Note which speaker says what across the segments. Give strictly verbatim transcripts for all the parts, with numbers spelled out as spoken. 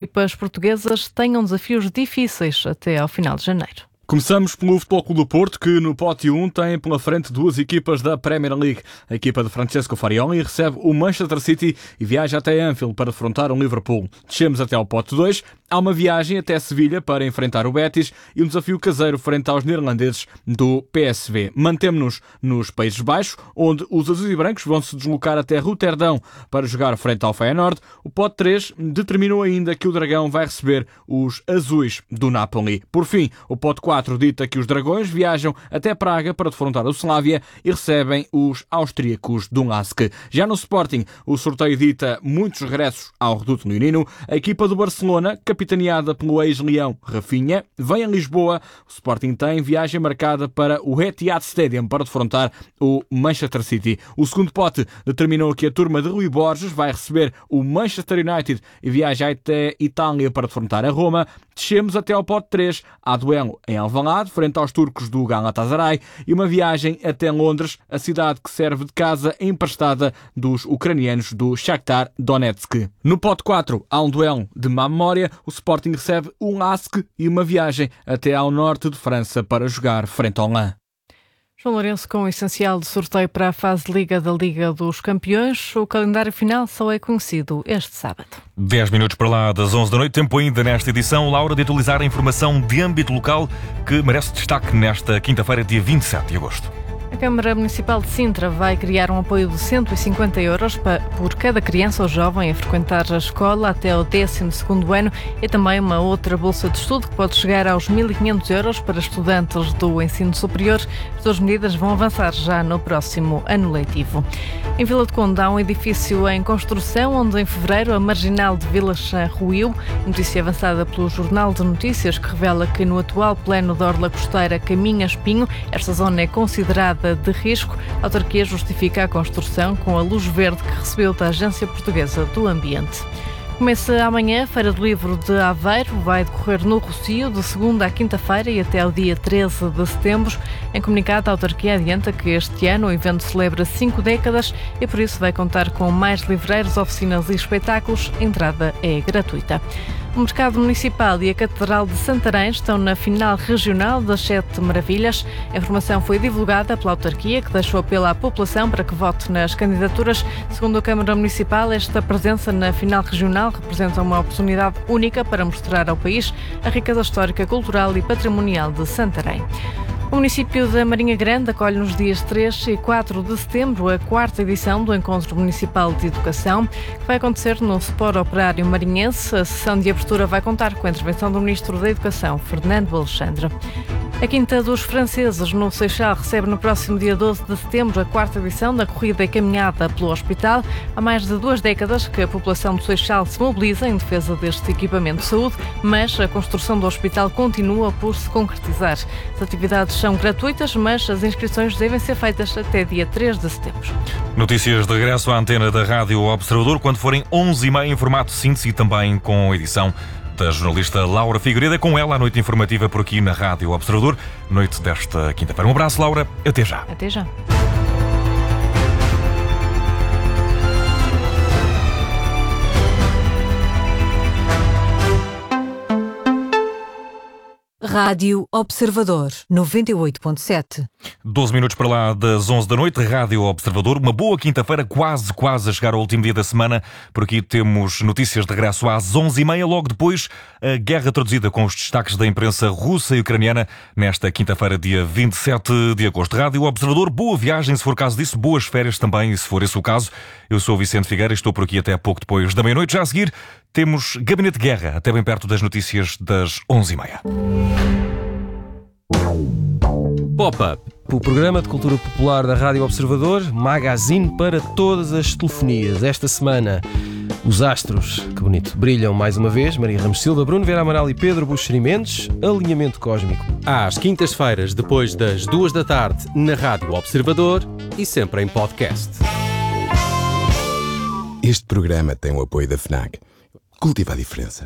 Speaker 1: equipas portuguesas tenham desafios difíceis até ao final de janeiro.
Speaker 2: Começamos pelo Futebol Clube do Porto, que no pote um tem pela frente duas equipas da Premier League. A equipa de Francesco Farioli recebe o Manchester City e viaja até Anfield para defrontar o Liverpool. Descemos até ao pote dois. Há uma viagem até Sevilha para enfrentar o Betis e um desafio caseiro frente aos neerlandeses do P S V. Mantemos-nos nos Países Baixos, onde os azuis e brancos vão se deslocar até Roterdão para jogar frente ao Feyenoord. O pote três determinou ainda que o Dragão vai receber os azuis do Napoli. Por fim, o pote quatro dita que os Dragões viajam até Praga para defrontar o Slavia e recebem os austríacos do Lask. Já no Sporting, o sorteio dita muitos regressos ao Reduto Leonino. A equipa do Barcelona, capitaneada pelo ex-leão Rafinha, vem a Lisboa. O Sporting tem viagem marcada para o Etihad Stadium para defrontar o Manchester City. O segundo pote determinou que a turma de Rui Borges vai receber o Manchester United e viaja até Itália para defrontar a Roma. Descemos até ao pote três. Há duelo em Alvalade, frente aos turcos do Galatasaray, e uma viagem até Londres, a cidade que serve de casa emprestada dos ucranianos do Shakhtar Donetsk. No pote quatro há um duelo de má memória. O Sporting recebe o Lask e uma viagem até ao norte de França para jogar frente ao Lens.
Speaker 1: João Lourenço, com o essencial de sorteio para a fase de Liga da Liga dos Campeões, o calendário final só é conhecido este sábado.
Speaker 3: dez minutos para lá das onze da noite, tempo ainda nesta edição, Laura, de atualizar a informação de âmbito local que merece destaque nesta quinta-feira, dia vinte e sete de agosto.
Speaker 1: A Câmara Municipal de Sintra vai criar um apoio de cento e cinquenta euros por cada criança ou jovem a frequentar a escola até ao décimo segundo ano e também uma outra bolsa de estudo que pode chegar aos mil e quinhentos euros para estudantes do ensino superior. As duas medidas vão avançar já no próximo ano letivo. Em Vila de Conde há um edifício em construção onde em fevereiro a marginal de Vila Chã ruiu. Notícia avançada pelo Jornal de Notícias que revela que no atual plano da Orla Costeira Caminha Espinho, esta zona é considerada de risco. A autarquia justifica a construção com a luz verde que recebeu da Agência Portuguesa do Ambiente. Começa amanhã a Feira do Livro de Aveiro, vai decorrer no Rocio de segunda à quinta-feira e até ao dia treze de setembro. Em comunicado, a autarquia adianta que este ano o evento celebra cinco décadas e por isso vai contar com mais livreiros, oficinas e espetáculos. A entrada é gratuita. O Mercado Municipal e a Catedral de Santarém estão na final regional das Sete Maravilhas. A informação foi divulgada pela autarquia, que deixou apelo à população para que vote nas candidaturas. Segundo a Câmara Municipal, esta presença na final regional representa uma oportunidade única para mostrar ao país a riqueza histórica, cultural e patrimonial de Santarém. O município da Marinha Grande acolhe nos dias três e quatro de setembro a quarta edição do Encontro Municipal de Educação, que vai acontecer no Sport Operário Marinhense. A sessão de abertura vai contar com a intervenção do Ministro da Educação, Fernando Alexandre. A Quinta dos Franceses, no Seixal, recebe no próximo dia doze de setembro a quarta edição da corrida e caminhada pelo hospital. Há mais de duas décadas que a população do Seixal se mobiliza em defesa deste equipamento de saúde, mas a construção do hospital continua por se concretizar. As atividades são gratuitas, mas as inscrições devem ser feitas até dia três de setembro.
Speaker 3: Notícias de regresso à antena da Rádio Observador, quando forem onze e meia em formato síntese e também com edição da jornalista Laura Figueiredo. Com ela a noite informativa por aqui na Rádio Observador, noite desta quinta-feira. Um abraço, Laura. Até já.
Speaker 1: Até já.
Speaker 4: Rádio Observador, noventa e oito ponto sete.
Speaker 3: doze minutos para lá das onze da noite, Rádio Observador. Uma boa quinta-feira, quase, quase a chegar ao último dia da semana. Por aqui temos notícias de regresso às onze e meia. Logo depois, a guerra traduzida com os destaques da imprensa russa e ucraniana nesta quinta-feira, dia vinte e sete de agosto. Rádio Observador, boa viagem, se for caso disso. Boas férias também, se for esse o caso. Eu sou o Vicente Figueira e estou por aqui até pouco depois da meia-noite. Já a seguir, temos Gabinete de Guerra, até bem perto das notícias das onze e meia.
Speaker 5: Pop-Up, o programa de cultura popular da Rádio Observador, magazine para todas as telefonias. Esta semana, os astros, que bonito, brilham mais uma vez. Maria Ramos Silva, Bruno Vera Amaral e Pedro Buxeri Mendes. Alinhamento cósmico.
Speaker 6: Às quintas-feiras, depois das duas da tarde, na Rádio Observador e sempre em podcast.
Speaker 7: Este programa tem o apoio da FNAC. Cultiva a diferença.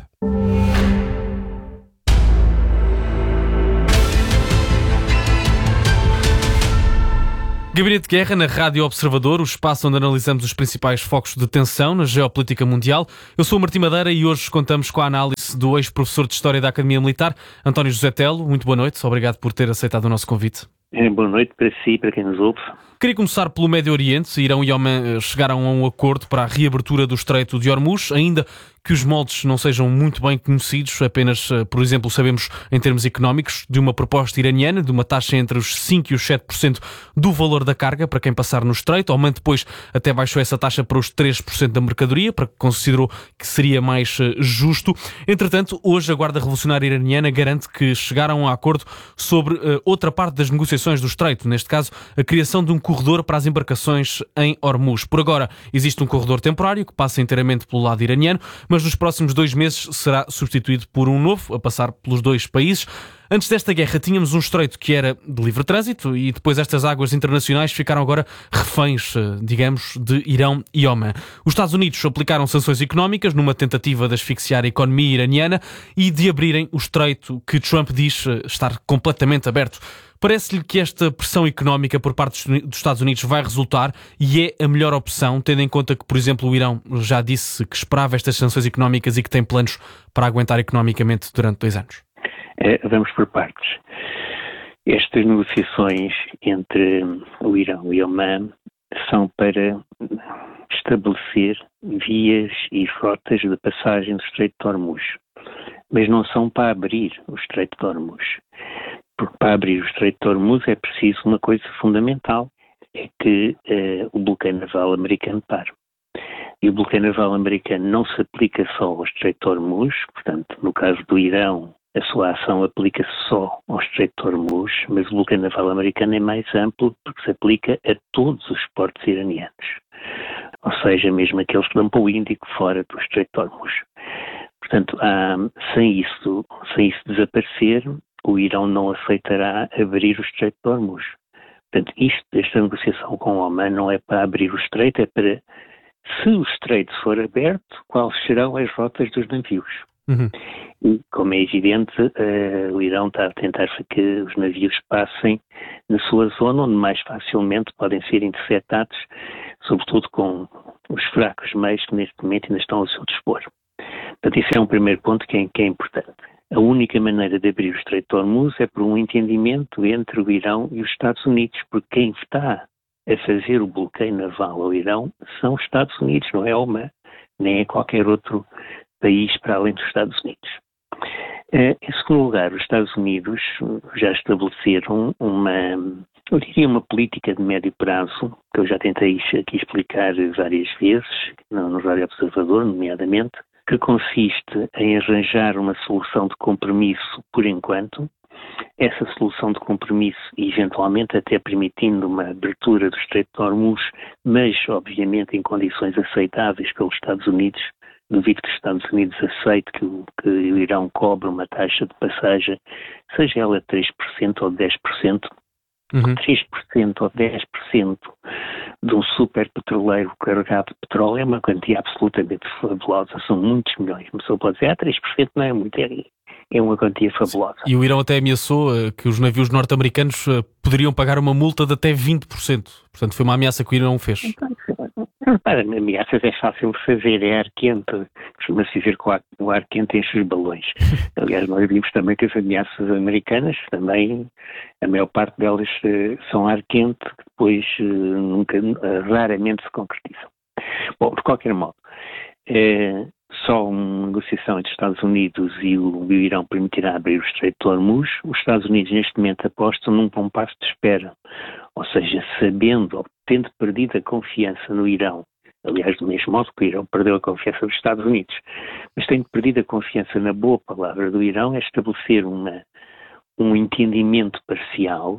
Speaker 8: Gabinete de Guerra na Rádio Observador, o espaço onde analisamos os principais focos de tensão na geopolítica mundial. Eu sou o Martim Madeira e hoje contamos com a análise convite do ex-professor de História da Academia Militar, António José Telo. Muito boa noite, obrigado por ter aceitado o nosso convite.
Speaker 9: Boa noite para si e para quem nos ouve.
Speaker 8: Queria começar pelo Médio Oriente. Irão e Omã chegaram a um acordo para a reabertura do Estreito de Hormuz, ainda que os moldes não sejam muito bem conhecidos, apenas, por exemplo, sabemos em termos económicos de uma proposta iraniana, de uma taxa entre os cinco e os sete por cento do valor da carga para quem passar no Estreito. Omã depois até baixou essa taxa para os três por cento da mercadoria, para que considerou que seria mais justo. Entretanto, hoje a Guarda Revolucionária Iraniana garante que chegaram a acordo sobre uh, outra parte das negociações do Estreito, neste caso a criação de um corredor para as embarcações em Hormuz. Por agora existe um corredor temporário que passa inteiramente pelo lado iraniano, mas nos próximos dois meses será substituído por um novo, a passar pelos dois países. Antes desta guerra tínhamos um estreito que era de livre trânsito e depois estas águas internacionais ficaram agora reféns, digamos, de Irão e Omã. Os Estados Unidos aplicaram sanções económicas numa tentativa de asfixiar a economia iraniana e de abrirem o estreito que Trump diz estar completamente aberto. Parece-lhe que esta pressão económica por parte dos Estados Unidos vai resultar e é a melhor opção, tendo em conta que, por exemplo, o Irão já disse que esperava estas sanções económicas e que tem planos para aguentar economicamente durante dois anos?
Speaker 9: É, vamos por partes. Estas negociações entre o Irão e Omã são para estabelecer vias e rotas de passagem do Estreito de Hormuz, mas não são para abrir o Estreito de Hormuz. Porque para abrir o Estreito de Hormuz é preciso uma coisa fundamental, é que uh, o bloqueio naval americano pare. E o bloqueio naval americano não se aplica só ao Estreito de Hormuz, portanto, no caso do Irão, a sua ação aplica-se só ao Estreito de Hormuz, mas o bloqueio naval americano é mais amplo porque se aplica a todos os portos iranianos. Ou seja, mesmo aqueles que dão para o Índico fora do Estreito de Hormuz. Portanto, há, sem, isso, sem isso desaparecer, o Irão não aceitará abrir o Estreito de Hormuz. Portanto, isto, esta negociação com o Omã não é para abrir o Estreito, é para, se o Estreito for aberto, quais serão as rotas dos navios. Uhum. E, como é evidente, uh, o Irão está a tentar que os navios passem na sua zona, onde mais facilmente podem ser interceptados, sobretudo com os fracos meios que neste momento ainda estão ao seu dispor. Portanto, isso é um primeiro ponto que é, que é importante. A única maneira de abrir o Estreito de Hormuz é por um entendimento entre o Irão e os Estados Unidos, porque quem está a fazer o bloqueio naval ao Irão são os Estados Unidos, não é Omã, nem é qualquer outro país para além dos Estados Unidos. Em segundo lugar, os Estados Unidos já estabeleceram uma, eu diria uma política de médio prazo, que eu já tentei aqui explicar várias vezes, no Rádio Observador, nomeadamente, que consiste em arranjar uma solução de compromisso por enquanto, essa solução de compromisso eventualmente até permitindo uma abertura do Estreito de Hormuz, mas obviamente em condições aceitáveis pelos Estados Unidos. Duvido que os Estados Unidos aceitem que o, que o Irão cobre uma taxa de passagem, seja ela três por cento ou dez por cento, uhum. três por cento ou dez por cento de um super petroleiro carregado de petróleo é uma quantia absolutamente fabulosa, são muitos milhões. Uma pessoa pode dizer, ah, três por cento não é muito, é, é uma quantia fabulosa.
Speaker 8: E o Irão até ameaçou uh, que os navios norte-americanos uh, poderiam pagar uma multa de até vinte por cento. Portanto, foi uma ameaça que o Irão fez.
Speaker 9: Então, para ameaças é fácil de fazer, é ar quente. Costuma-se dizer que o ar quente enche os balões. Aliás, nós vimos também que as ameaças americanas, também, a maior parte delas uh, são ar quente, que depois uh, nunca, uh, raramente se concretizam. Bom, de qualquer modo, uh, só uma negociação entre os Estados Unidos e o, o Irão permitirá abrir o Estreito de Hormuz. Os Estados Unidos, neste momento, apostam num compasso de espera. Ou seja, sabendo, ou tendo perdido a confiança no Irão, aliás, do mesmo modo que o Irão perdeu a confiança dos Estados Unidos, mas tendo perdido a confiança na boa palavra do Irão, é estabelecer uma, um entendimento parcial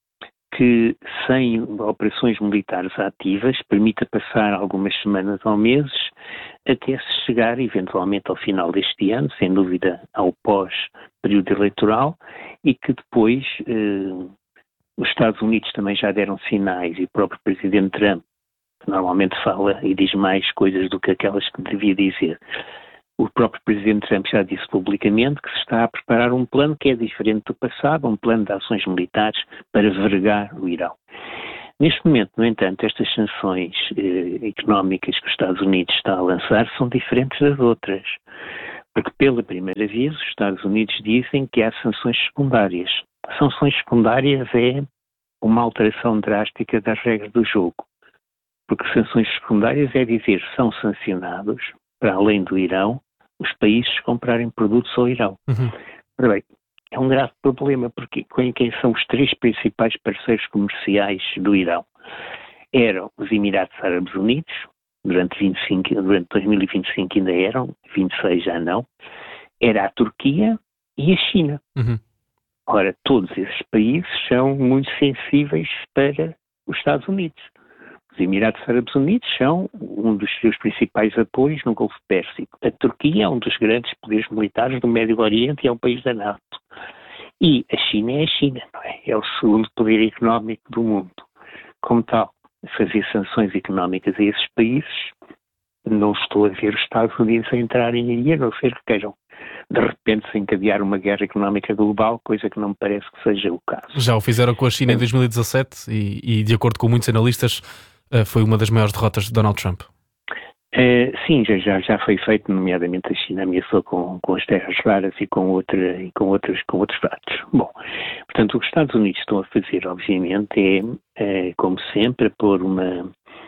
Speaker 9: que, sem operações militares ativas, permita passar algumas semanas ou meses até se chegar, eventualmente, ao final deste ano, sem dúvida, ao pós-período eleitoral, e que depois eh, os Estados Unidos também já deram sinais, e o próprio Presidente Trump, que normalmente fala e diz mais coisas do que aquelas que devia dizer. O próprio Presidente Trump já disse publicamente que se está a preparar um plano que é diferente do passado, um plano de ações militares para vergar o Irão. Neste momento, no entanto, estas sanções eh, económicas que os Estados Unidos está a lançar são diferentes das outras, Porque pela primeira vez os Estados Unidos dizem que há sanções secundárias. Sanções secundárias é uma alteração drástica das regras do jogo. Porque sanções secundárias é dizer são sancionados, para além do Irão, os países comprarem produtos ao Irão.
Speaker 8: Uhum.
Speaker 9: Ora bem, é um grave problema, porque quem são os três principais parceiros comerciais do Irão? Eram os Emirados Árabes Unidos, durante, vinte e cinco, durante dois mil e vinte e cinco ainda eram, vinte e seis já não, era a Turquia e a China.
Speaker 8: Uhum.
Speaker 9: Ora, todos esses países são muito sensíveis para os Estados Unidos. Os Emirados Árabes Unidos são um dos seus principais apoios no Golfo Pérsico. A Turquia é um dos grandes poderes militares do Médio Oriente e é um país da NATO. E a China é a China, não é? É o segundo poder económico do mundo. Como tal, fazer sanções económicas a esses países, não estou a ver os Estados Unidos a entrarem aí, a não ser que queiram, de repente, se encadear uma guerra económica global, coisa que não me parece que seja o caso.
Speaker 8: Já o fizeram com a China em dois mil e dezassete e, e de acordo com muitos analistas, foi uma das maiores derrotas de Donald Trump.
Speaker 9: Uh, sim, já, já, já foi feito, nomeadamente a China ameaçou com, com as terras raras e com, outra, e com, outras, com outros fatos. Bom, portanto, o que os Estados Unidos estão a fazer, obviamente, é, é como sempre, pôr uma...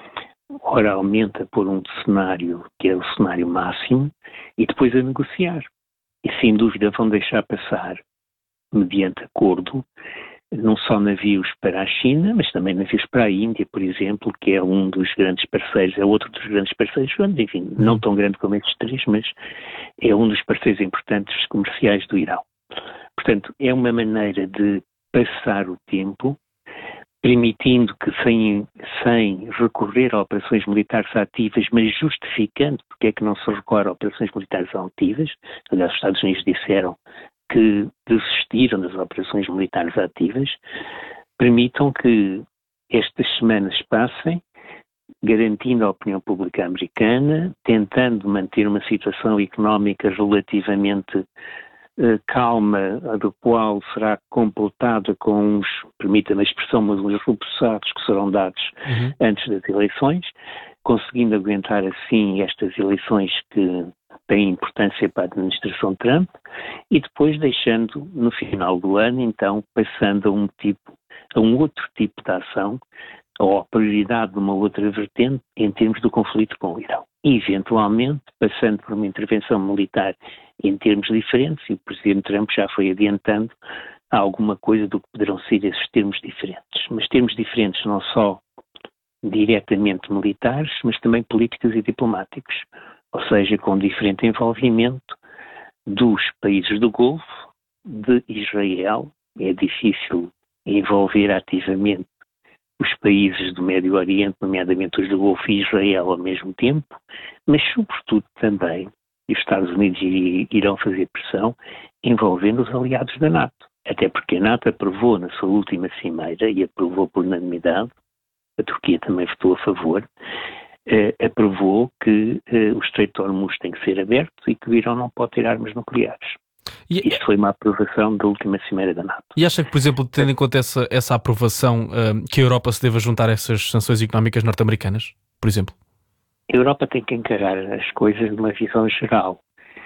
Speaker 9: Ora, aumenta por um cenário que é o cenário máximo e depois a negociar. E, sem dúvida, vão deixar passar, mediante acordo, não só navios para a China, mas também navios para a Índia, por exemplo, que é um dos grandes parceiros, é outro dos grandes parceiros, enfim, não tão grande como estes três, mas é um dos parceiros importantes comerciais do Irão. Portanto, é uma maneira de passar o tempo, permitindo que, sem, sem recorrer a operações militares ativas, mas justificando porque é que não se recorre a operações militares ativas, aliás, os Estados Unidos disseram que desistiram das operações militares ativas, permitam que estas semanas passem, garantindo a opinião pública americana, tentando manter uma situação económica relativamente uh, calma, a do qual será completada com uns, permita-me a expressão, mas uns repousados que serão dados uhum. antes das eleições, conseguindo aguentar assim estas eleições que têm importância para a administração Trump e depois deixando no final do ano, então, passando a um tipo, a um outro tipo de ação ou a prioridade de uma outra vertente em termos do conflito com o Irão. E, eventualmente, passando por uma intervenção militar em termos diferentes, e o Presidente Trump já foi adiantando alguma coisa do que poderão ser esses termos diferentes. Mas termos diferentes não só diretamente militares, mas também políticos e diplomáticos. Ou seja, com diferente envolvimento dos países do Golfo, de Israel. É difícil envolver ativamente os países do Médio Oriente, nomeadamente os do Golfo e Israel ao mesmo tempo, mas sobretudo também, e os Estados Unidos irão fazer pressão, envolvendo os aliados da NATO. Até porque a NATO aprovou na sua última cimeira, e aprovou por unanimidade, a Turquia também votou a favor, Uh, aprovou que uh, o Estreito de Hormuz tem que ser aberto e que o Irão não pode ter armas nucleares. E, Isto foi uma aprovação da última cimeira da NATO.
Speaker 8: E acha que, por exemplo, tendo em conta essa, essa aprovação, uh, que a Europa se deva juntar a essas sanções económicas norte-americanas, por exemplo?
Speaker 9: A Europa tem que encarar as coisas de uma visão geral.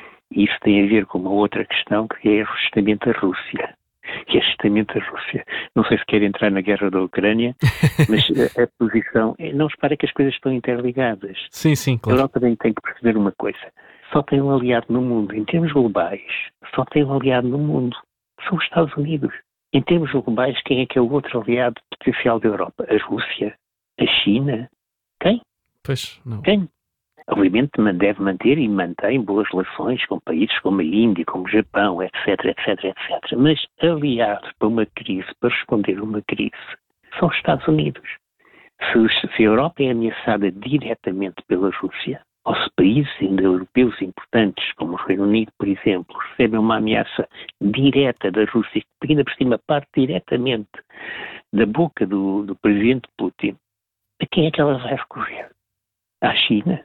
Speaker 9: E isso tem a ver com uma outra questão, que é justamente a Rússia. E é justamente a Rússia. Não sei se quer entrar na guerra da Ucrânia, mas a, a posição... Não repara que as coisas estão interligadas.
Speaker 8: Sim, sim, claro.
Speaker 9: A Europa tem, tem que perceber uma coisa. Só tem um aliado no mundo. Em termos globais, só tem um aliado no mundo. São os Estados Unidos. Em termos globais, quem é que é o outro aliado potencial da Europa? A Rússia? A China? Quem?
Speaker 8: Pois, não.
Speaker 9: Quem? Obviamente deve manter e mantém boas relações com países como a Índia, como o Japão, etc, etc, etcétera. Mas aliados para uma crise, para responder a uma crise, são os Estados Unidos. Se, se a Europa é ameaçada diretamente pela Rússia, ou se países ainda europeus importantes, como o Reino Unido, por exemplo, recebem uma ameaça direta da Rússia, que ainda por cima parte diretamente da boca do, do presidente Putin, a quem é que ela vai recorrer? À China?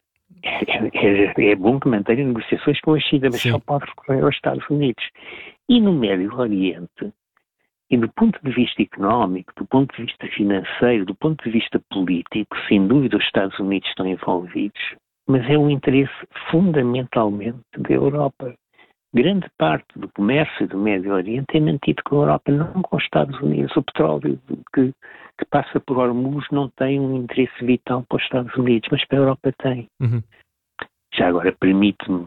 Speaker 9: É, é, é bom que mantenha negociações com a China, mas Sim. só pode recorrer aos Estados Unidos. E no Médio Oriente, e do ponto de vista económico, do ponto de vista financeiro, do ponto de vista político, sem dúvida os Estados Unidos estão envolvidos, mas é um interesse fundamentalmente da Europa. grande parte do comércio do Médio Oriente é mantido com a Europa, não com os Estados Unidos. O petróleo que, que passa por Hormuz não tem um interesse vital para os Estados Unidos, mas para a Europa tem.
Speaker 8: Uhum.
Speaker 9: Já agora, permite-me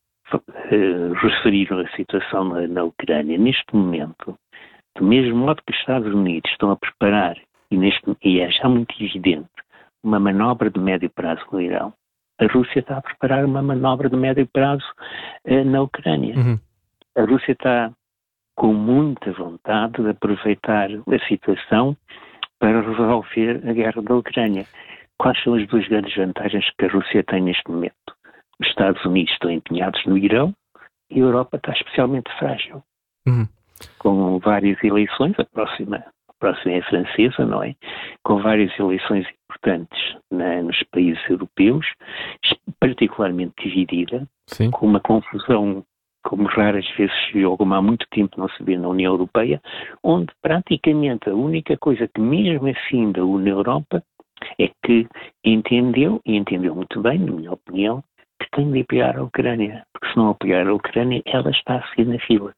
Speaker 9: uh, referir a situação na, na Ucrânia. Neste momento, do mesmo modo que os Estados Unidos estão a preparar, e, neste, e é já muito evidente, uma manobra de médio prazo no Irão, a Rússia está a preparar uma manobra de médio prazo uh, na Ucrânia.
Speaker 8: Uhum.
Speaker 9: A Rússia está com muita vontade de aproveitar a situação para resolver a guerra da Ucrânia. Quais são as duas grandes vantagens que a Rússia tem neste momento? Os Estados Unidos estão empenhados no Irão e a Europa está especialmente frágil.
Speaker 8: Uhum.
Speaker 9: Com várias eleições, a próxima, a próxima é francesa, não é? Com várias eleições importantes na, nos países europeus, particularmente dividida,
Speaker 8: Sim.
Speaker 9: com uma confusão como raras vezes se viu, como há muito tempo não se vê na União Europeia, onde praticamente a única coisa que mesmo assim da une a Europa é que entendeu, e entendeu muito bem, na minha opinião, que tem de apoiar a Ucrânia, porque se não apoiar a Ucrânia, ela está a seguir na fila.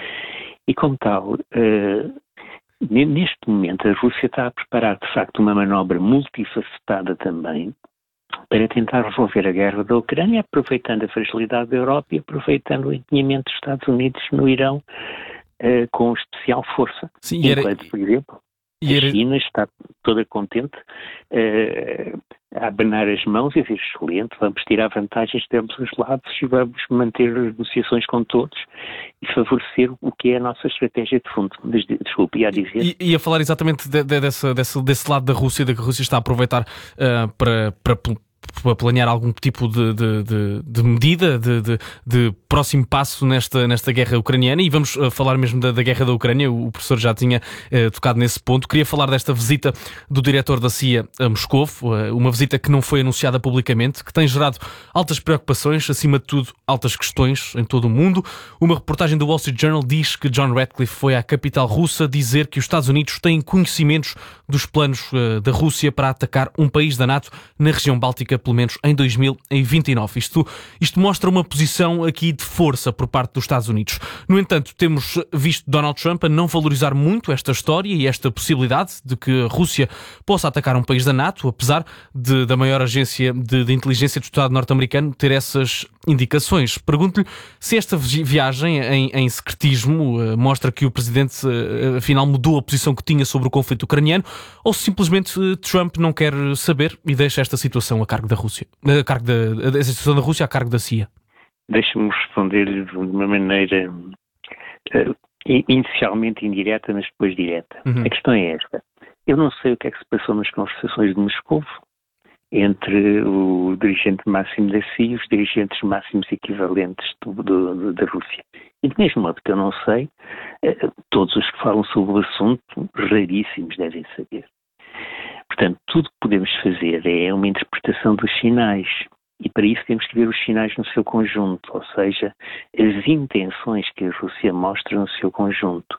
Speaker 9: E como tal, uh, neste momento a Rússia está a preparar de facto uma manobra multifacetada também, para tentar resolver a guerra da Ucrânia, aproveitando a fragilidade da Europa e aproveitando o empenhamento dos Estados Unidos no Irão uh, com especial força.
Speaker 8: Sim,
Speaker 9: enquanto,
Speaker 8: era...
Speaker 9: por exemplo,
Speaker 8: E era...
Speaker 9: a China está toda contente uh, a abanar as mãos e dizer, excelente, vamos tirar vantagens de ambos os lados e vamos manter as negociações com todos e favorecer o que é a nossa estratégia de fundo. Desculpe, ia dizer.
Speaker 8: I, ia falar exatamente de, de, desse, desse, desse lado da Rússia, da que a Rússia está a aproveitar uh, para... para para planear algum tipo de, de, de, de medida, de, de, de próximo passo nesta, nesta guerra ucraniana, e vamos uh, falar mesmo da, da guerra da Ucrânia. O, o professor já tinha uh, tocado nesse ponto. Queria falar desta visita do diretor da C I A a Moscou, uh, uma visita que não foi anunciada publicamente, que tem gerado altas preocupações, acima de tudo altas questões em todo o mundo. Uma reportagem do Wall Street Journal diz que John Ratcliffe foi à capital russa dizer que os Estados Unidos têm conhecimentos dos planos uh, da Rússia para atacar um país da NATO na região báltica, pelo menos em dois mil e vinte e nove. Isto, isto mostra uma posição aqui de força por parte dos Estados Unidos. No entanto, temos visto Donald Trump a não valorizar muito esta história e esta possibilidade de que a Rússia possa atacar um país da NATO, apesar de, da maior agência de, de inteligência do Estado norte-americano ter essas indicações. Pergunto-lhe se esta viagem em, em secretismo uh, mostra que o presidente uh, afinal mudou a posição que tinha sobre o conflito ucraniano, ou se simplesmente uh, Trump não quer saber e deixa esta situação a cargo da Rússia, a cargo da, a situação da Rússia a cargo da C I A.
Speaker 9: Deixa-me responder-lhe de uma maneira uh, inicialmente indireta, mas depois direta. Uhum. A questão é esta. Eu não sei o que é que se passou nas conversações de Moscou entre o dirigente máximo da C I A e os dirigentes máximos equivalentes do, do, da Rússia. E do mesmo modo que eu não sei, uh, todos os que falam sobre o assunto, raríssimos devem saber. Portanto, tudo o que podemos fazer é uma interpretação dos sinais. E para isso temos que ver os sinais no seu conjunto, ou seja, as intenções que a Rússia mostra no seu conjunto.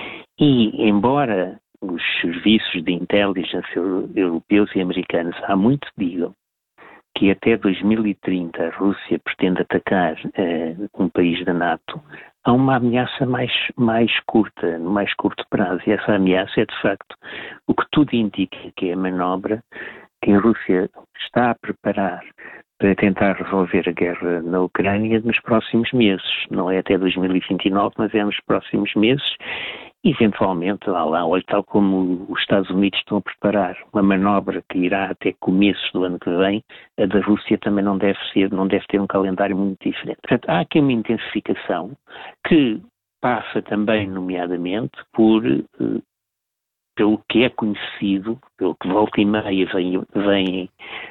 Speaker 9: E, embora os serviços de inteligência europeus e americanos há muito digam que até dois mil e trinta a Rússia pretende atacar uh, um país da NATO, há uma ameaça mais, mais curta, no mais curto prazo. E essa ameaça é, de facto, o que tudo indica que é a manobra que a Rússia está a preparar para tentar resolver a guerra na Ucrânia nos próximos meses. Não é até dois mil e vinte e nove, mas é nos próximos meses. Eventualmente, lá, lá, olha, tal como os Estados Unidos estão a preparar uma manobra que irá até começos do ano que vem, a da Rússia também não deve ser, não deve ter um calendário muito diferente. Portanto, há aqui uma intensificação que passa também, nomeadamente, por, uh, pelo que é conhecido, pelo que volta e meia vem, vem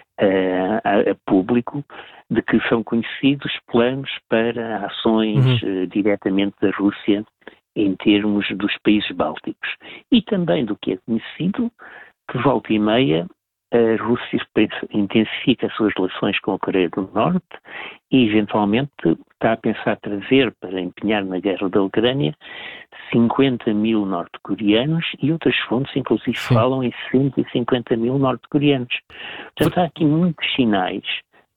Speaker 9: uh, a, a público, de que são conhecidos planos para ações uhum. uh, diretamente da Rússia em termos dos países bálticos. E também do que é conhecido, que volta e meia a Rússia intensifica as suas relações com a Coreia do Norte e eventualmente está a pensar trazer para empenhar na guerra da Ucrânia cinquenta mil norte-coreanos e outras fontes inclusive Sim. falam em cento e cinquenta mil norte-coreanos. Portanto, há aqui muitos sinais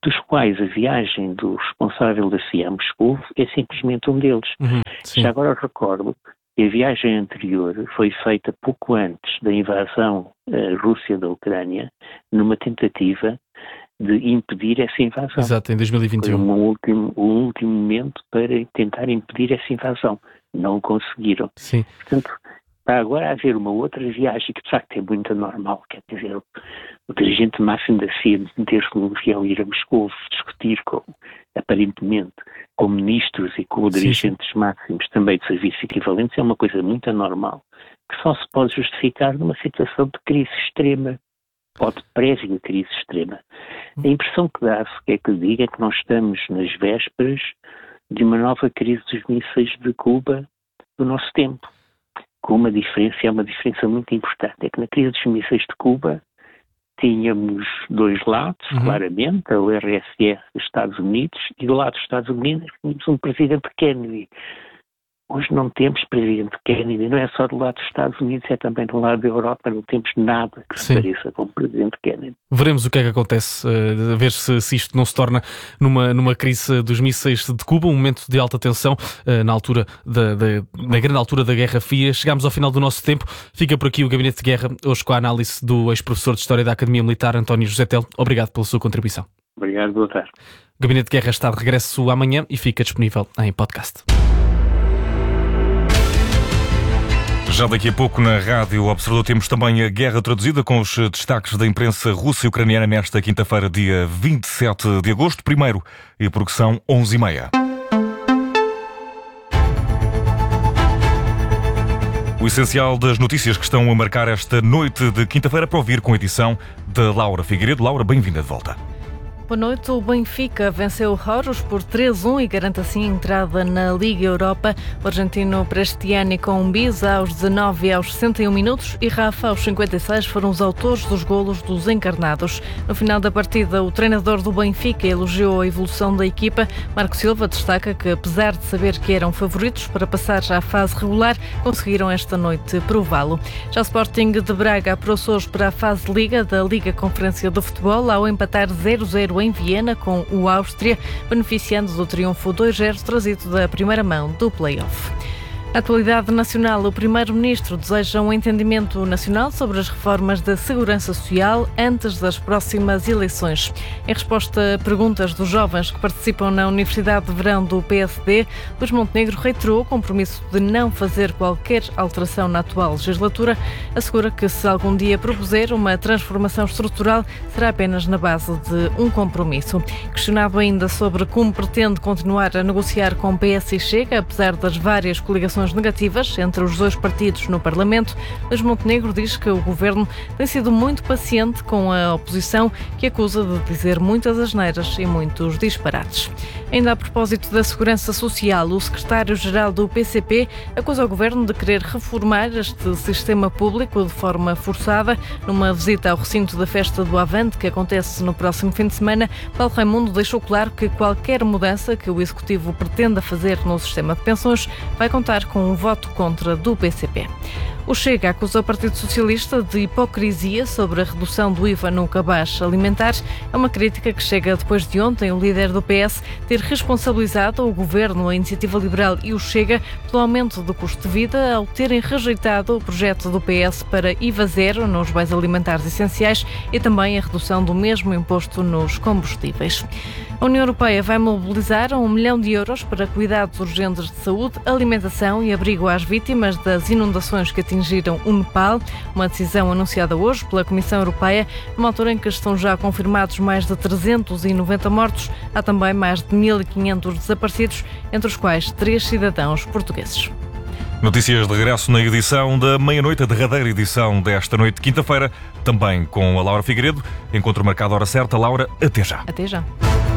Speaker 9: dos quais a viagem do responsável da C I A a Moscou é simplesmente um deles.
Speaker 8: Uhum,
Speaker 9: Já agora recordo que a viagem anterior foi feita pouco antes da invasão uh, Rússia da Ucrânia, numa tentativa de impedir essa invasão.
Speaker 8: Exato, em dois mil e vinte e um.
Speaker 9: Foi um último, um último momento para tentar impedir essa invasão. Não conseguiram.
Speaker 8: Sim.
Speaker 9: Portanto, está agora a haver uma outra viagem que, de facto, é muito anormal. Quer dizer, o, o dirigente máximo da C I A meter-se num avião e ir a Moscou discutir, com, aparentemente, com ministros e com dirigentes sim, sim. máximos também de serviços equivalentes é uma coisa muito anormal, que só se pode justificar numa situação de crise extrema ou de prévia crise extrema. A impressão que dá-se, que é que diga, é que nós estamos nas vésperas de uma nova crise dos mísseis de Cuba do nosso tempo. Com uma diferença, é uma diferença muito importante, é que na crise dos mísseis de Cuba tínhamos dois lados, uhum. claramente, a U R S S dos Estados Unidos, e do lado dos Estados Unidos tínhamos um presidente Kennedy. Hoje não temos presidente Kennedy, não é só do lado dos Estados Unidos, é também do lado da Europa, não temos nada que se pareça com o presidente Kennedy.
Speaker 8: Veremos o que é que acontece, uh, a ver se, se isto não se torna numa, numa crise dos mísseis de Cuba, um momento de alta tensão, uh, na altura da, da, na grande altura da Guerra Fria. Chegámos ao final do nosso tempo, fica por aqui o Gabinete de Guerra, hoje com a análise do ex-professor de História da Academia Militar, António José Tel. Obrigado pela sua contribuição.
Speaker 9: Obrigado, boa tarde.
Speaker 8: O Gabinete de Guerra está de regresso amanhã e fica disponível em podcast.
Speaker 3: Já daqui a pouco na Rádio Observador temos também a Guerra Traduzida com os destaques da imprensa russa e ucraniana nesta quinta-feira, dia vinte e sete de agosto. Primeiro, e porque são onze e meia. O essencial das notícias que estão a marcar esta noite de quinta-feira para ouvir com a edição da Laura Figueiredo. Laura, bem-vinda de volta.
Speaker 1: Boa noite. O Benfica venceu o Horus por três a um e garante assim a entrada na Liga Europa. O argentino Prestiani com um bis aos dezanove e aos sessenta e um minutos e Rafa aos cinquenta e seis foram os autores dos golos dos encarnados. No final da partida, o treinador do Benfica elogiou a evolução da equipa. Marco Silva destaca que, apesar de saber que eram favoritos para passar já à fase regular, conseguiram esta noite prová-lo. Já o Sporting de Braga apurou-se hoje para a fase de Liga da Liga Conferência do Futebol ao empatar zero a zero em Viena com o Áustria, beneficiando do triunfo dois a zero trazido da primeira mão do play-off. Na atualidade nacional, o Primeiro-Ministro deseja um entendimento nacional sobre as reformas da segurança social antes das próximas eleições. Em resposta a perguntas dos jovens que participam na Universidade de Verão do P S D, Luís Montenegro reiterou o compromisso de não fazer qualquer alteração na atual legislatura. Assegura que se algum dia propuser uma transformação estrutural, será apenas na base de um compromisso. Questionado ainda sobre como pretende continuar a negociar com P S e Chega, apesar das várias coligações negativas entre os dois partidos no Parlamento, Luís Montenegro diz que o governo tem sido muito paciente com a oposição, que acusa de dizer muitas asneiras e muitos disparates. Ainda a propósito da segurança social, o secretário-geral do P C P acusa o governo de querer reformar este sistema público de forma forçada. Numa visita ao recinto da Festa do Avante, que acontece no próximo fim de semana, Paulo Raimundo deixou claro que qualquer mudança que o Executivo pretenda fazer no sistema de pensões vai contar com um voto contra do P C P. O Chega acusa o Partido Socialista de hipocrisia sobre a redução do I V A no cabaz alimentar. É uma crítica que chega depois de ontem o líder do P S ter responsabilizado o Governo, a Iniciativa Liberal e o Chega pelo aumento do custo de vida ao terem rejeitado o projeto do P S para I V A zero nos bens alimentares essenciais e também a redução do mesmo imposto nos combustíveis. A União Europeia vai mobilizar um milhão de euros para cuidados urgentes de saúde, alimentação e abrigo às vítimas das inundações que atingiram o Nepal. Uma decisão anunciada hoje pela Comissão Europeia, numa altura em que estão já confirmados mais de trezentos e noventa mortos. Há também mais de mil e quinhentos desaparecidos, entre os quais três cidadãos portugueses.
Speaker 3: Notícias de regresso na edição da meia-noite, a derradeira edição desta noite de quinta-feira, também com a Laura Figueiredo. Encontro marcado à hora certa. Laura, até já.
Speaker 1: Até já.